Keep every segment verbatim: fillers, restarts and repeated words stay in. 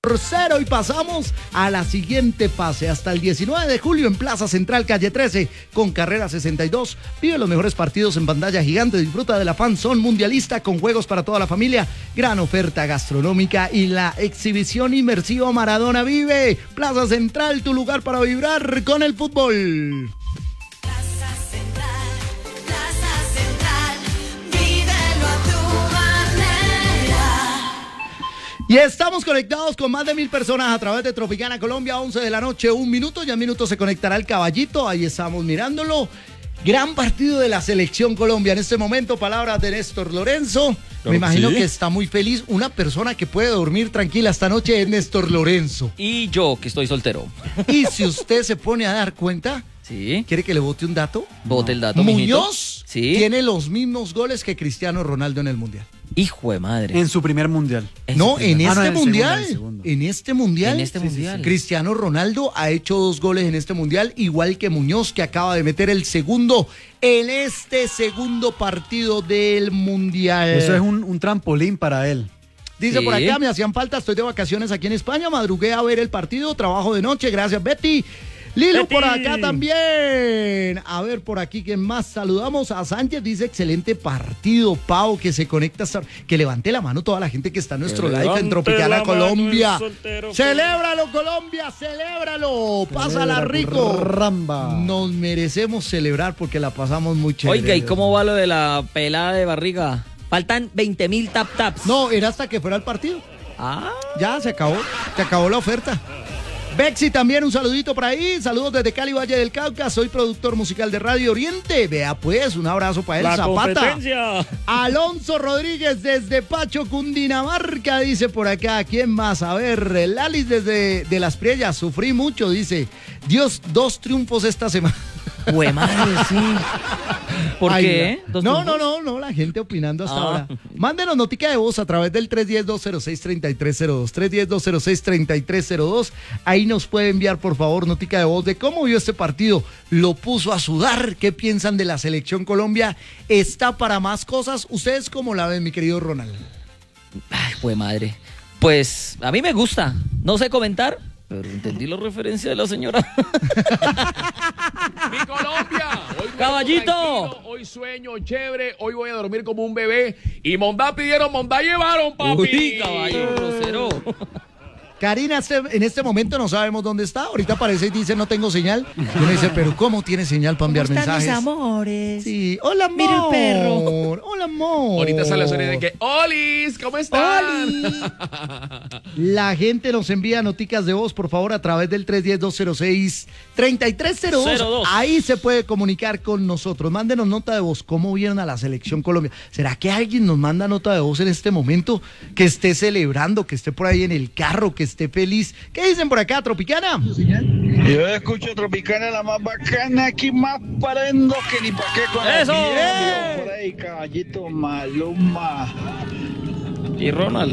Cero y pasamos a la siguiente fase. Hasta el diecinueve de julio en Plaza Central, calle trece, con carrera sesenta y dos. Vive los mejores partidos en pantalla gigante. Disfruta de la Fan Zone mundialista con juegos para toda la familia, gran oferta gastronómica y la exhibición inmersiva Maradona Vive. Plaza Central, tu lugar para vibrar con el fútbol. Y estamos conectados con más de mil personas a través de Tropicana Colombia, once de la noche, un minuto, ya en minutos se conectará el caballito, ahí estamos mirándolo. Gran partido de la Selección Colombia en este momento, palabras de Néstor Lorenzo. Claro, me imagino sí. que está muy feliz, una persona que puede dormir tranquila esta noche es Néstor Lorenzo. Y yo, que estoy soltero. Y si usted se pone a dar cuenta, sí. ¿quiere que le bote un dato? Bote el dato, Muñoz ¿sí? tiene los mismos goles que Cristiano Ronaldo en el Mundial. Hijo de madre. En su primer mundial. En no, en ah, este no, en mundial. El segundo, el en este mundial. En este sí, mundial. Sí, sí. Cristiano Ronaldo ha hecho dos goles en este mundial, igual que Muñoz, que acaba de meter el segundo en este segundo partido del mundial. Eso es un, un trampolín para él. Dice sí. por acá, me hacían falta, estoy de vacaciones aquí en España, madrugué a ver el partido, trabajo de noche, gracias Betty. Lilo Betty. Por acá también. A ver, por aquí, ¿quién más? Saludamos a Sánchez, dice excelente partido, Pau, que se conecta, hasta... que levante la mano toda la gente que está en nuestro que live en Tropicana Colombia. Celébralo, Colombia, celébralo. Pásala rico. Ramba. Nos merecemos celebrar porque la pasamos muy chévere. Oiga, ¿y cómo va lo de la pelada de barriga? Faltan veinte mil tap taps. No, era hasta que fuera el partido. Ah. Ya, se acabó, se acabó la oferta. Bexi también, un saludito por ahí. Saludos desde Cali, Valle del Cauca. Soy productor musical de Radio Oriente. Vea pues, un abrazo para él, la Zapata. Competencia. Alonso Rodríguez desde Pacho, Cundinamarca, dice por acá. ¿Quién más? A ver, Lalis desde de Las Priellas. Sufrí mucho, dice. Dios, dos triunfos esta semana. Güey, madre, sí. ¿Por Ay, qué? No, no, no, no, no, la gente opinando hasta ah. ahora. Mándenos notica de voz a través del tres uno cero, dos cero seis, tres tres cero dos. tres uno cero, dos cero seis, tres tres cero dos. Ahí nos puede enviar, por favor, notica de voz de cómo vio este partido. Lo puso a sudar. ¿Qué piensan de la Selección Colombia? ¿Está para más cosas? ¿Ustedes cómo la ven, mi querido Ronald? Ay, güey, madre. Pues, a mí me gusta. No sé comentar, pero entendí la referencia de la señora. Mi Colombia, hoy caballito, hoy sueño chévere, hoy voy a dormir como un bebé. Y Mondá pidieron, Mondá llevaron, papi. Uy, caballo grosero. Karina, en este momento no sabemos dónde está. Ahorita aparece y dice no tengo señal. Y uno dice, pero ¿cómo tiene señal para enviar ¿Cómo están mensajes? Mis amores. Sí. Hola, amor. Mira el perro. Hola, amor. Ahorita sale la sonido de que, ¡Olis! ¿Cómo están? ¡Oli! La gente nos envía noticas de voz, por favor, a través del tres uno cero, dos cero seis, tres tres cero dos. Ahí se puede comunicar con nosotros. Mándenos nota de voz. ¿Cómo vieron a la Selección Colombia? ¿Será que alguien nos manda nota de voz en este momento? Que esté celebrando, que esté por ahí en el carro, que esté feliz. ¿Qué dicen por acá, Tropicana? Yo escucho Tropicana, la más bacana, aquí más parendo que ni pa' qué con ¡eso! La por ahí, caballito, Maluma. Y Ronald.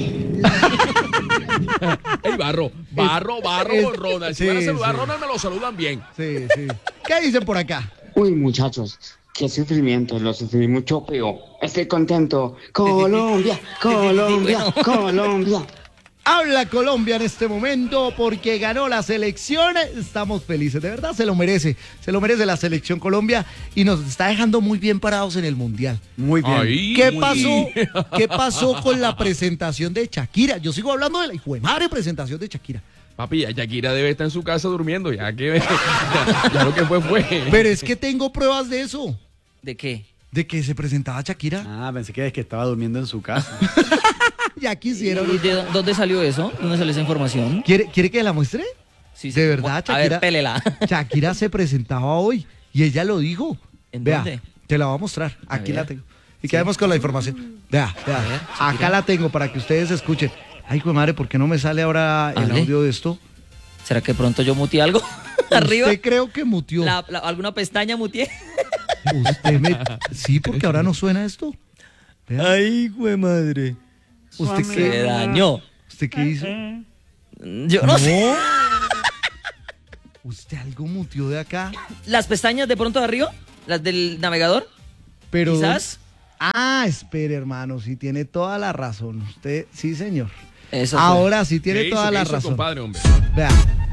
Ey, barro, barro, barro es, con Ronald. Si sí, van a saludar sí. a Ronald, me lo saludan bien. Sí, sí. ¿Qué dicen por acá? Uy, muchachos, qué sufrimiento, lo sufrí mucho, pero estoy contento. Colombia, Colombia, Colombia. Habla Colombia en este momento porque ganó la selección. Estamos felices, de verdad se lo merece. Se lo merece la Selección Colombia y nos está dejando muy bien parados en el Mundial. Muy bien. Ay, ¿Qué muy pasó? bien. ¿Qué pasó con la presentación de Shakira? Yo sigo hablando de la hijo de madre presentación de Shakira. Papi, ya Shakira debe estar en su casa durmiendo, ya que ya, ya lo que fue fue. Pero es que tengo pruebas de eso. ¿De qué? De que se presentaba Shakira. Ah, pensé que, es que estaba durmiendo en su casa. Ya quisieron. ¿Y de dónde salió eso? ¿Dónde salió esa información? ¿Quiere, ¿Quiere que la muestre? Sí, De verdad, A Shakira. ver, pélela. Shakira se presentaba hoy y ella lo dijo. ¿En Vea, dónde? te la voy a mostrar. A Aquí ver. la tengo. Y quedamos con la información. Vea, vea. A ver, Shakira. Acá la tengo para que ustedes escuchen. Ay, hijo de madre, ¿por qué no me sale ahora el ¿Ale? audio de esto? ¿Será que pronto yo muteé algo? ¿Arriba? Usted creo que mutió. La, la, ¿Alguna pestaña muteé? Usted me... Sí, porque ahora no suena esto. Vea. Ay, güey madre. ¿Usted Se qué, dañó. ¿Usted qué hizo? Yo no, sé. ¿Usted algo mutió de acá? ¿Las pestañas de pronto de arriba? ¿Las del navegador? Pero... Quizás. Ah, espere, hermano, sí tiene toda la razón. Usted, sí, señor. Eso fue. Ahora sí tiene ¿Qué hizo? toda ¿Qué la hizo el razón. compadre, hombre? Vea.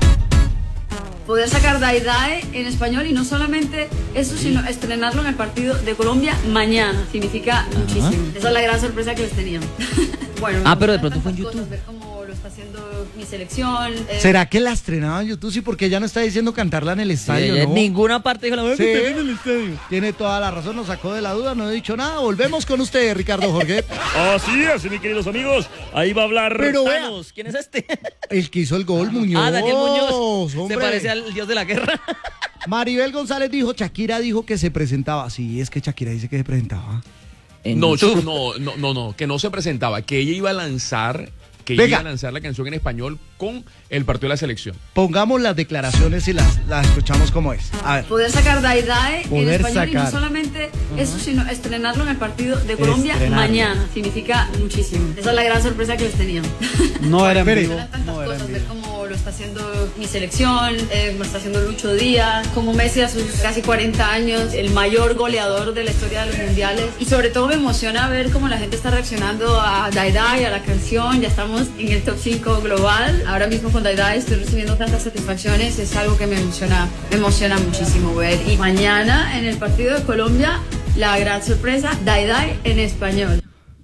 Poder sacar Dai Dai en español y no solamente eso, sino estrenarlo en el partido de Colombia mañana. Significa muchísimo. Esa es la gran sorpresa que les tenía. Bueno, Ah, me pero de gustan pronto fue en tantas YouTube. cosas, ver cómo lo está haciendo mi selección. eh, ¿Será que la estrenaba en YouTube? Sí, porque ella no está diciendo cantarla en el Sí, estadio, ella en ¿no? ninguna parte dijo la verdad. Sí, tiene toda la razón, nos sacó de la duda, no he dicho nada. Volvemos con usted, Ricardo Jorge. Así es, mis queridos amigos. Ahí va a hablar Pero vea, Thanos, ¿quién es este? el que hizo el gol, Muñoz. Ah, Daniel Muñoz. hombre. Se parece al dios de la guerra. Maribel González dijo, Shakira dijo que se presentaba. Sí, es que Shakira dice que se presentaba. En No, YouTube. no, no, no, no, que no se presentaba, que ella iba a lanzar, que Venga. ella iba a lanzar la canción en español con el partido de la selección. Pongamos las declaraciones y las, las escuchamos como es. A ver. Poder sacar Dai Dai en Poder español y no sacar. solamente eso, sino estrenarlo en el partido de Colombia Estrenarlo. mañana. Significa muchísimo. Esa es la gran sorpresa que les tenía. No era en Espere. vivo. Eran tantas No era cosas, en ver vivo. cómo lo está haciendo mi selección, eh, lo está haciendo Lucho Díaz, como Messi a sus casi cuarenta años, el mayor goleador de la historia de los mundiales. Y sobre todo me emociona ver cómo la gente está reaccionando a Dai Dai, a la canción. Ya estamos en el top cinco global. Ahora mismo con Dai Dai estoy recibiendo tantas satisfacciones, es algo que me emociona, me emociona muchísimo ver. Y mañana en el partido de Colombia, la gran sorpresa, Dai Dai en español.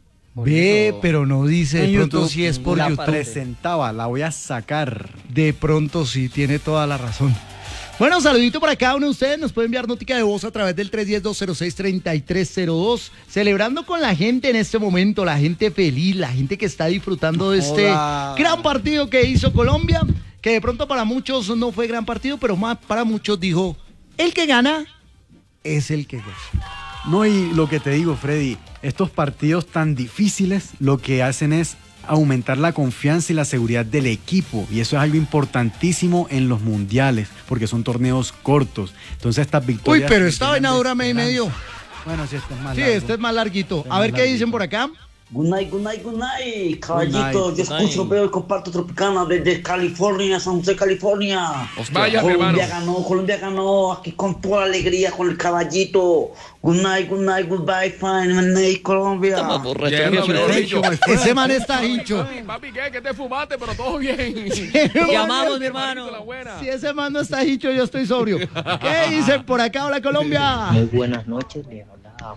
Ve, pero no dice, de En pronto YouTube, sí es por la YouTube. Presentaba, la voy a sacar. De pronto sí, tiene toda la razón. Bueno, saludito para cada uno de ustedes. Nos pueden enviar notica de voz a través del tres uno cero, dos cero seis, tres tres cero dos. Celebrando con la gente en este momento, la gente feliz, la gente que está disfrutando de este Hola. gran partido que hizo Colombia. Que de pronto para muchos no fue gran partido, pero más para muchos dijo, el que gana es el que goza. No, y lo que te digo, Freddy, estos partidos tan difíciles lo que hacen es aumentar la confianza y la seguridad del equipo. Y eso es algo importantísimo en los mundiales, porque son torneos cortos. Entonces estas Uy, victorias... pero te esta llenan vaina de dura mes y esperanza. medio. Bueno, sí, este es más Sí, largo. este es más larguito. Este A es ver más qué dicen larguito. por acá. Good night, good night, good night, caballito. night, Yo good escucho, night. veo y comparto Tropicana desde California, San José, California. Vaya, mi hermano. Colombia ganó, Colombia ganó, aquí con toda la alegría con el caballito. Good night, good night, goodbye, fine, good night, Colombia. Estamos borrachos. Yerno, Qué pero chulo. hincho. Ese man está hincho. Papi, papi, ¿qué? ¿Qué te fumaste? Pero todo bien. Llamamos, mi hermano. La buena. Si ese man no está hincho, yo estoy sobrio. ¿Qué dicen por acá? Hola, Colombia. Muy buenas noches, les habla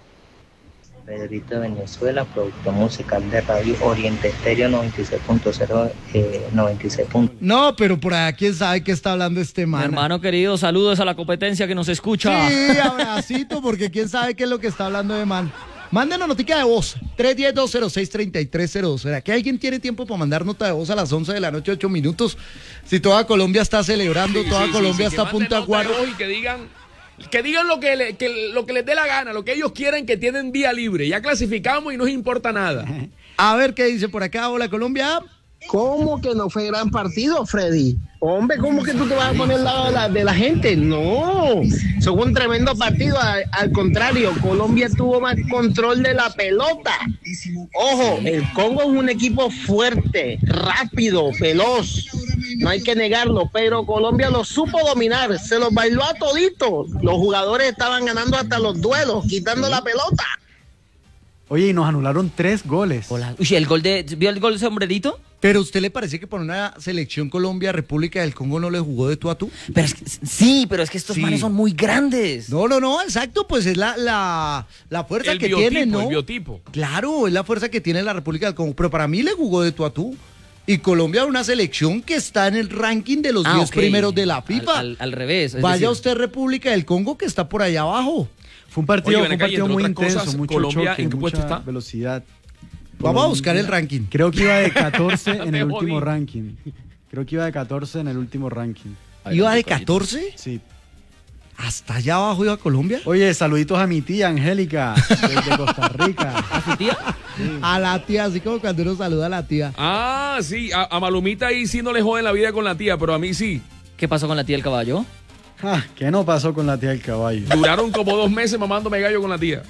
Pedrito de Venezuela, productor musical de Radio Oriente Estéreo noventa y seis punto cero, eh, noventa y seis. No, pero por allá quién sabe qué está hablando este Mi man. hermano querido, saludos a la competencia que nos escucha. Sí, abracito, porque quién sabe qué es lo que está hablando de man. Mándenos notica de voz, tres uno cero, dos cero seis, tres tres cero dos. ¿Será que alguien tiene tiempo para mandar nota de voz a las once de la noche, ocho minutos? Si toda Colombia está celebrando, toda Sí, sí, Colombia sí, está que a punto de manden nota de aguaro. voz y que digan, que digan lo que, le- que lo que les dé la gana, lo que ellos quieren, que tienen día libre. Ya clasificamos y no nos importa nada. A ver qué dice por acá. Hola, Colombia. ¿Cómo que no fue gran partido, Freddy? Hombre, ¿cómo que tú te vas a poner al lado de la, de la gente? No, son un tremendo partido. Al, al contrario, Colombia tuvo más control de la pelota. Ojo, el Congo es un equipo fuerte, rápido, veloz. No hay que negarlo, pero Colombia lo supo dominar. Se los bailó a toditos. Los jugadores estaban ganando hasta los duelos, quitando la pelota. Oye, y nos anularon tres goles. Hola. Uy, el gol de. ¿Vio el gol de sombrerito? ¿Pero usted le parece que por una selección Colombia, República del Congo no le jugó de tú a tú? Pero es que, sí, pero es que estos Sí. manes son muy grandes. No, no, no, exacto, pues es la, la, la fuerza El que biotipo, tiene, ¿no? el biotipo. Claro, es la fuerza que tiene la República del Congo, pero para mí le jugó de tú a tú. Y Colombia es una selección que está en el ranking de los Ah, diez ok. primeros de la FIFA. Al, al- al revés. es Vaya decir, usted República del Congo que está por allá abajo. Fue un partido, Oye, fue ven un acá, y partido entre muy otras intenso, cosas, mucho Colombia, choque, ¿en qué puesto mucha está? velocidad. Vamos a buscar el Colombia- ranking. Creo que iba de catorce en Me el jodí. último ranking. Creo que iba de catorce en el último ranking. ¿Iba de catorce? Sí. ¿Hasta allá abajo iba Colombia? Oye, saluditos a mi tía Angélica, desde Costa Rica. ¿A su tía? A la tía, así como cuando uno saluda a la tía. Ah, sí, a, a Malumita ahí sí no le joden la vida con la tía, pero a mí sí. ¿Qué pasó con la tía del caballo? Ah, ¿qué no pasó con la tía del caballo? Duraron como dos meses mamándome gallo con la tía.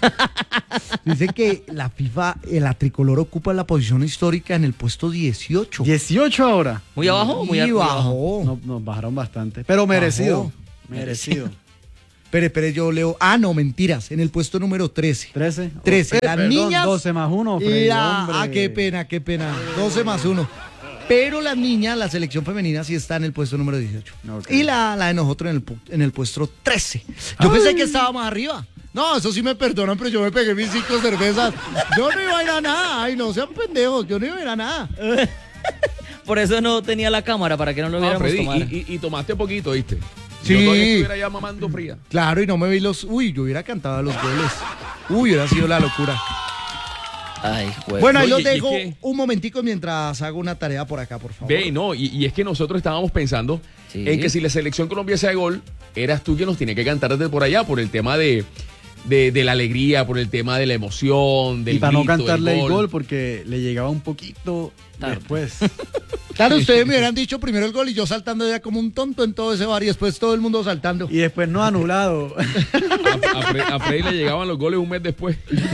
Dice que la FIFA, eh, la tricolor ocupa la posición histórica en el puesto dieciocho. dieciocho ahora. ¿Muy abajo? Muy, Y ar- muy bajó. abajo. No, nos bajaron bastante. Pero merecido. Bajó. Merecido. Espere, espere, yo leo. Ah, no, mentiras. En el puesto número trece. ¿trece? trece. Oh, Las perdón, niñas. doce más uno, y Freddy, la- hombre. Ah, qué pena, qué pena. doce más uno. Pero las niñas, la selección femenina sí está en el puesto número dieciocho. Ok. Y la, la de nosotros en el, pu- en el puesto trece. Yo pensé que estaba más arriba. No, eso sí me perdonan, pero yo me pegué mis cinco cervezas. Yo no iba a ir a nada. Ay, no sean pendejos. Yo no iba a ir a nada. Por eso no tenía la cámara, para que no lo Ah, viéramos Freddy, tomar. y, y- y tomaste poquito, ¿viste? Sí. Yo todavía estuviera ya mamando fría. Claro, y no me vi los. Uy, yo hubiera cantado los goles. Uy, hubiera sido la locura. Ay, güey. Bueno, ahí Oye, los ¿y dejo qué? un momentico mientras hago una tarea por acá, por favor. Ve, no, y, y es que nosotros estábamos pensando Sí. en que si la selección Colombia hacía gol, eras tú quien nos tenía que cantar desde por allá, por el tema de, de, de la alegría, por el tema de la emoción, del Y para no grito, del cantarle el gol porque le llegaba un poquito Tarde. después. Claro, ustedes me hubieran dicho primero el gol y yo saltando ya como un tonto en todo ese bar y después todo el mundo saltando. Y después no anulado. A, a Fre- a Freddy le llegaban los goles un mes después.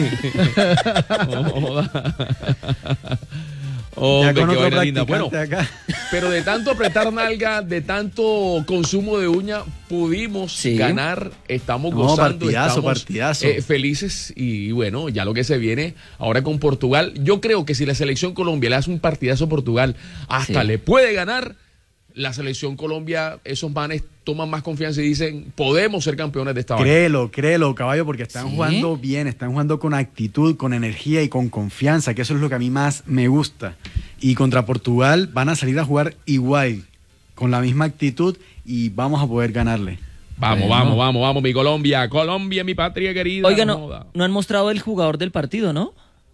No joda. Hombre, Ya con qué otro vaina linda. Bueno, practicante acá. pero de tanto apretar nalga, de tanto consumo de uña, pudimos Sí. ganar. Estamos No, gozando, partidazo, estamos partidazo. eh, felices y bueno, ya lo que se viene ahora con Portugal. Yo creo que si la selección Colombia le hace un partidazo a Portugal, hasta Sí. le puede ganar. La selección Colombia, esos manes toman más confianza y dicen, podemos ser campeones de esta vaina. Créelo, créelo, caballo, porque están ¿Sí? jugando bien, están jugando con actitud, con energía y con confianza, que eso es lo que a mí más me gusta. Y contra Portugal van a salir a jugar igual, con la misma actitud y vamos a poder ganarle. Vamos, Bueno. vamos, vamos, vamos, mi Colombia. Colombia, mi patria querida. Oiga, no no, joda. no han mostrado el jugador del partido, ¿no?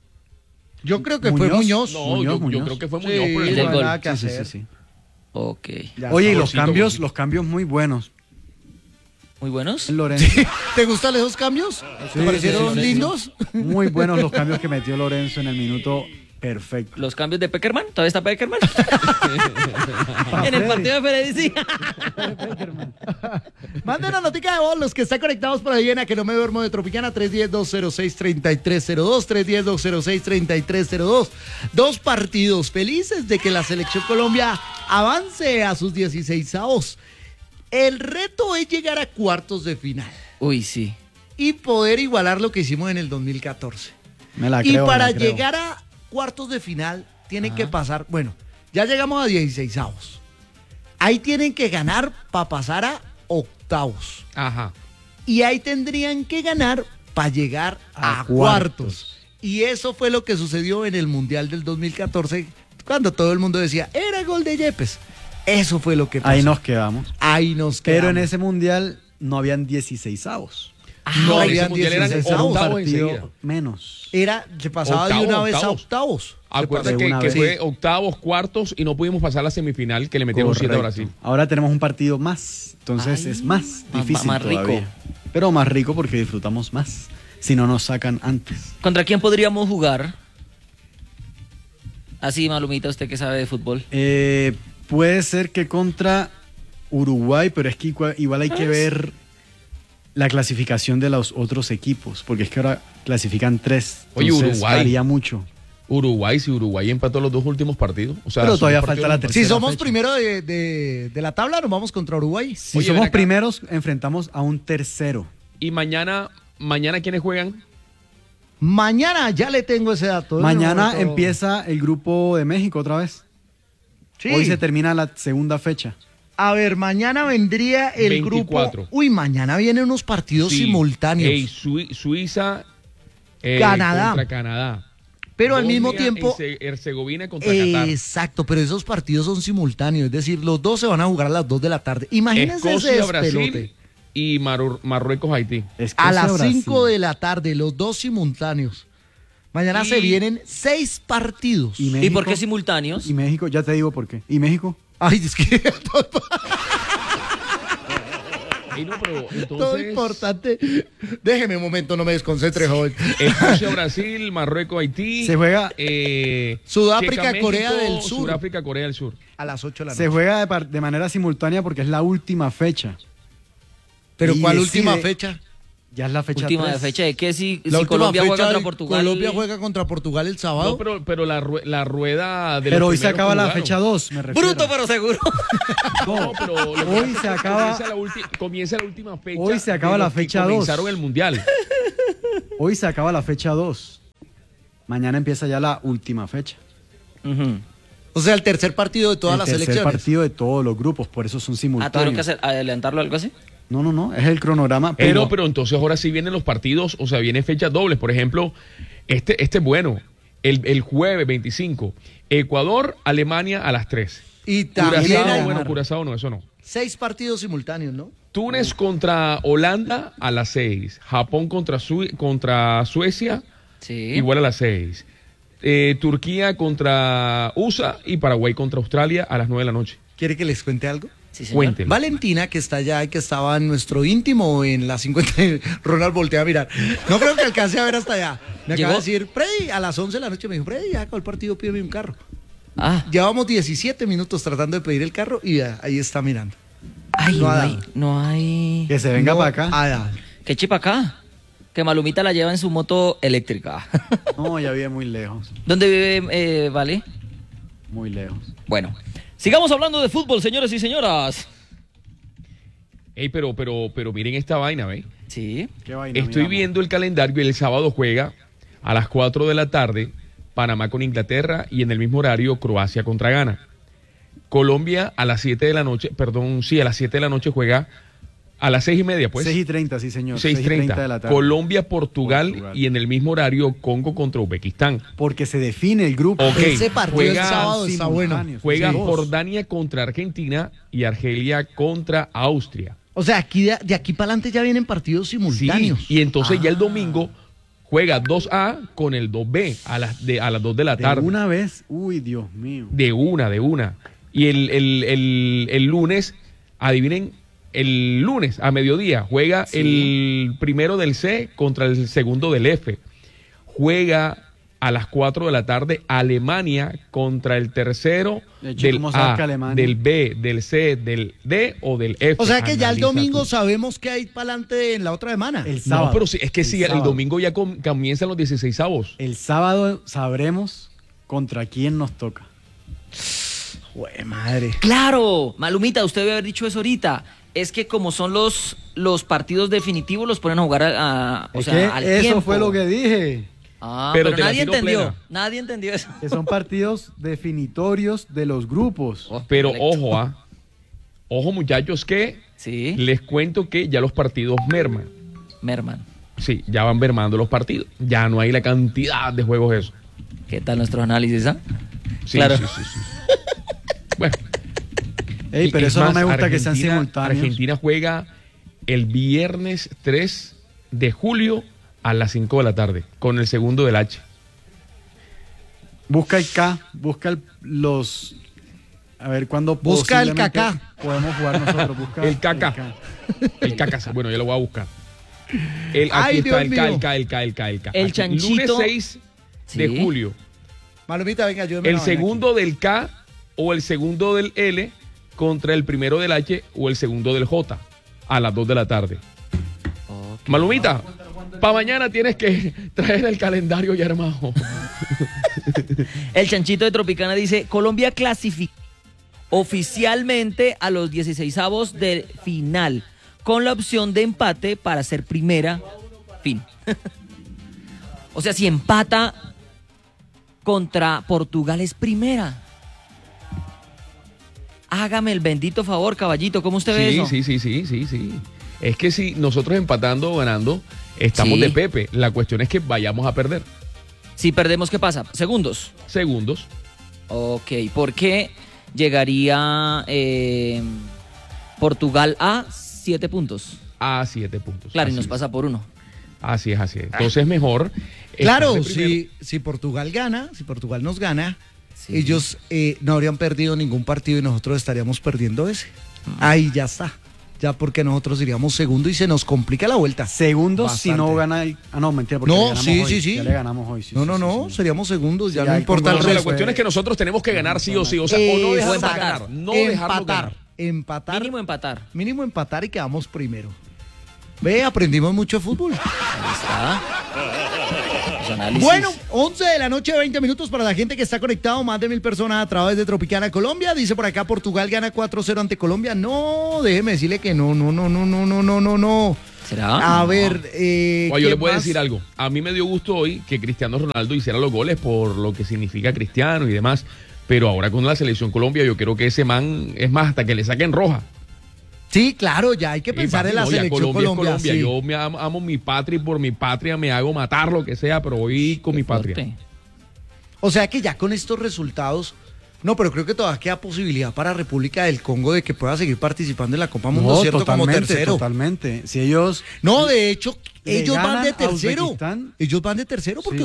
Yo creo que fue Muñoz. No, Muñoz, yo, yo Muñoz. creo que fue Sí, Muñoz por el el del no hay gol. nada que Sí, sí, hacer. sí, sí. Ok. Ya Oye, y está. los Saborcito, cambios, saborcito. los cambios muy buenos. Muy buenos. Lorenzo. ¿Te gustan esos cambios? ¿Te Sí, parecieron sí, sí, sí. lindos? Muy buenos los cambios que metió Lorenzo en el minuto perfecto. Los cambios de Peckerman. ¿Todavía está Peckerman? En el partido de Freddy, sí. Manden una notica de voz los que están conectados por ahí en A Que No Me Duermo de Tropicana. Tres uno cero, dos cero seis, tres tres cero dos, tres uno cero, dos cero seis, tres tres cero dos. Dos partidos felices de que la selección Colombia avance a sus dieciseisavos. El reto es llegar a cuartos de final Uy, sí. y poder igualar lo que hicimos en el dos mil catorce. Me la Y creo, me para la creo. llegar a cuartos de final tienen que pasar, bueno, ya llegamos a dieciseisavos. Ahí tienen que ganar para pasar a octavos. Ajá. Y ahí tendrían que ganar para llegar a, A cuartos. cuartos. Y eso fue lo que sucedió en el Mundial del dos mil catorce, cuando todo el mundo decía, era gol de Yepes. Eso fue lo que pasó. Ahí nos quedamos. Ahí nos Pero quedamos. en ese mundial no habían dieciseisavos. no en ese habían mundial eran dieciseisavos. Un octavos partido enseguida. menos. Era, se pasaba Octavos, de una vez a octavos. octavos. Acuérdate de que, una que vez. fue octavos, cuartos y no pudimos pasar la semifinal que le metieron siete a Correcto. Brasil. Ahora tenemos un partido más. Entonces Ay, es más más- difícil más rico. todavía. Pero más rico porque disfrutamos más. Si no nos sacan antes. ¿Contra quién podríamos jugar? Así, Malumita, usted que sabe de fútbol. Eh, puede ser que contra Uruguay, pero es que igual, igual hay que ver la clasificación de los otros equipos, porque es que ahora clasifican tres. Oye, entonces Uruguay. varía mucho. Uruguay, si Uruguay empató los dos últimos partidos. O sea, Pero son todavía dos falta partidos la de- tercera. Si somos fecha. primero de, de- de la tabla, nos vamos contra Uruguay. Si Oye, ven somos acá. primeros, enfrentamos a un tercero. Y mañana, mañana ¿quiénes juegan? Mañana ya le tengo ese dato. ¿eh? Mañana No, no. empieza el grupo de México otra vez. Sí. Hoy se termina la segunda fecha. A ver, mañana vendría el veinticuatro. grupo. Uy, mañana vienen unos partidos Sí. simultáneos. Ey, Sui- Suiza eh, Canadá. contra Canadá. pero al mismo Bosnia tiempo. y Herze- Herzegovina contra Qatar. Exacto, pero esos partidos son simultáneos. Es decir, los dos se van a jugar a las dos de la tarde. Imagínense ese Escocia, despelote. Brasil y Maru- Marruecos, Haití. Escocia, A las Brasil. cinco de la tarde, los dos simultáneos. Mañana Y- se vienen seis partidos. ¿Y ¿Y México? por qué simultáneos? Y México, ya te digo por qué. ¿Y México? Ay, es que Ey, no, pero todo entonces, importante. Déjeme un momento, no me desconcentre, joven. Escocia, Brasil, Marruecos, Haití. Se juega- eh, Sudáfrica, Checa, Corea México, del Sur. Sudáfrica, Corea del Sur. A las ocho de la Se noche. juega de, par- de manera simultánea porque es la última fecha. Pero y ¿cuál decide- última fecha? Ya es la fecha Última tres. de fecha de que si, La si última Colombia fecha juega contra de- Portugal. Colombia juega contra Portugal el sábado. No, pero, pero la, rue- la rueda de Pero los hoy se primeros acaba que la jugaron. fecha dos, me refiero. Bruto, pero seguro. No, pero lo que Hoy pasa se es que acaba- Comienza la, ulti- comienza la última fecha. Hoy se acaba de la los que fecha dos. Comenzaron el mundial. Hoy se acaba la fecha dos. Mañana empieza ya la última fecha. Ujú. O sea, el tercer partido de todas el las tercer selecciones. partido de todos los grupos, por eso son Ah, simultáneos. ¿tuvieron que hacer, adelantarlo algo así? No, no, no, es el cronograma. Pero, pero entonces ahora sí vienen los partidos, o sea, vienen fechas dobles. Por ejemplo, este, este es bueno. El, el jueves veinticinco, Ecuador, Alemania a las tres. Y también Curazao, hay bueno, Curazao no, eso no. seis partidos simultáneos, ¿no? Túnez contra Holanda a las seis. Japón contra, Sue- contra Suecia, Sí. igual a las seis. Eh, Turquía contra U S A y Paraguay contra Australia a las nueve de la noche. ¿Quiere que les cuente algo? Sí, señor. Cuéntelo. Valentina, que está allá y que estaba en nuestro íntimo en la cincuenta. Ronald voltea a mirar. No creo que alcance a ver hasta allá. Me acaba ¿Llegó? de decir, Freddy, a las once de la noche me dijo, Freddy, ya acabó el partido, pídeme un carro. Ah, Llevamos diecisiete minutos tratando de pedir el carro y ya, ahí está mirando. ay, No no, ha hay, dado. no hay. Que se venga No para acá. ha dado. ¿Qué chipa acá? Que Malumita la lleva en su moto eléctrica. No, ya vive muy lejos, ¿Dónde vive, eh, Vale? muy lejos. Bueno, sigamos hablando de fútbol, señores y señoras. Ey, pero, pero, pero miren esta vaina, ¿ve? Sí. ¿Qué vaina, Estoy mi amor? viendo el calendario y el sábado juega a las cuatro de la tarde Panamá con Inglaterra y en el mismo horario Croacia contra Ghana. Colombia a las siete de la noche, perdón, sí, a las siete de la noche juega a las seis y media, pues. seis y treinta, sí, señor. seis y treinta. de la tarde. Colombia, Portugal, Portugal. y en el mismo horario Congo contra Uzbekistán. Porque se define el grupo. Ok, Ese partido juega el sábado está bueno. simultáneos. Juega Sí. Jordania contra Argentina y Argelia contra Austria. O sea, aquí de, de aquí para adelante ya vienen partidos Sí, simultáneos. y entonces ya el Ah. domingo juega dos A con el dos B a las, de, a las dos de la De tarde. una vez, uy, Dios mío. De una, de una. Y el, el, el, el lunes, adivinen, el lunes a mediodía juega Sí. el primero del C contra el segundo del F. Juega a las cuatro de la tarde Alemania contra el tercero De hecho, del ¿cómo sabes A, que Alemania? del B, del C, del D o del F. O sea que ya el Analiza domingo tú. sabemos que hay para adelante en la otra semana. El sábado. No, pero sí, es que sí, el, sábado. domingo ya com- comienzan los dieciséis avos. El sábado sabremos contra quién nos toca. Jue madre. Claro, Malumita, usted debe haber dicho eso ahorita. Es que como son los, los partidos definitivos, los ponen a jugar a, a- o Es sea, que al eso tiempo. fue lo que dije. Ah, Pero pero, te la nadie tiro entendió. plena. Nadie entendió eso. Que son partidos definitorios de los grupos. Oh, Pero perfecto. ojo, ah, ojo muchachos que Sí, les cuento que ya los partidos merman. Merman. Sí, ya van mermando los partidos. Ya no hay la cantidad de juegos eso. ¿Qué tal nuestros análisis, ah? Sí, Claro. sí, sí, sí. Bueno. Ey, y- pero es eso no más, me gusta que sean Argentina- simultáneos. Argentina juega el viernes tres de julio a las cinco de la tarde con el segundo del H. Busca el K, busca el- los... A ver, ¿cuándo Busca el posiblemente Kaká. podemos jugar nosotros? Busca El Kaká. K. El K K, bueno, ya lo voy a buscar. El, aquí Ay, está Dios el K, mío. el K, el K, el K, el K. El Aquí, chanchito. Lunes seis de Sí. julio. Malumita, venga, ayúdeme. El una vaina segundo del K o el segundo del L contra el primero del H o el segundo del J a las dos de la tarde. Malumita, para mañana tienes que traer el calendario ya armado. El chanchito de Tropicana dice, Colombia clasificó oficialmente a los dieciseisavos de final, con la opción de empate para ser primera, fin. O sea, si empata contra Portugal es primera. Hágame el bendito favor, caballito, ¿cómo usted ve Sí, eso? sí, sí, sí, sí, sí. Es que si nosotros empatando o ganando, estamos Sí. de Pepe. La cuestión es que vayamos a perder. Si perdemos, ¿qué pasa? Segundos. Segundos. Ok, ¿por qué llegaría eh, Portugal a siete puntos? A siete puntos. Claro, y Así nos es. pasa por uno. Así es, así es. Entonces mejor. Claro, estar de primero. si, si Portugal gana, si Portugal nos gana, Sí. ellos eh, no habrían perdido ningún partido y nosotros estaríamos perdiendo ese. Ahí ya está. Ya porque nosotros iríamos segundo y se nos complica la vuelta. Segundos si Bastante. no gana el... Ah, no, mentira, porque No, le ganamos sí, hoy. sí, sí. Ya le ganamos hoy. sí, no, sí, no, sí, no, sí. seríamos segundos, ya Sí, no hay importa como- el O sea, la resto. cuestión es que nosotros tenemos que ganar sí o sí. O sea, o no Eh, dejarnos empatar, ganar. No dejarnos empatar, ganar. empatar. Mínimo empatar. Mínimo empatar y quedamos primero. Ve, aprendimos mucho de fútbol. Ahí está. Bueno, once de la noche, veinte minutos para la gente que está conectado, más de mil personas a través de Tropicana Colombia. Dice por acá, Portugal gana cuatro cero ante Colombia. No, déjeme decirle que no, no, no, no, no, no, no, no, no. ¿Será? A ver, eh, Oye, yo le voy a más? decir algo. A mí me dio gusto hoy que Cristiano Ronaldo hiciera los goles por lo que significa Cristiano y demás. Pero ahora con la selección Colombia, yo creo que ese man, es más, hasta que le saquen roja. Sí, claro, ya hay que pensar en la no, ya selección Colombia, Colombia. es Colombia. Sí. Yo me amo, amo mi patria y por mi patria me hago matar lo que sea, pero voy con mi patria. O sea que ya con estos resultados, no, pero creo que todavía queda posibilidad para República del Congo de que pueda seguir participando en la Copa Mundo, No, ¿cierto? totalmente, Como tercero. totalmente. Si ellos No, de hecho, le ellos van ganan de a tercero. Uzbekistán. Ellos van de tercero porque Sí.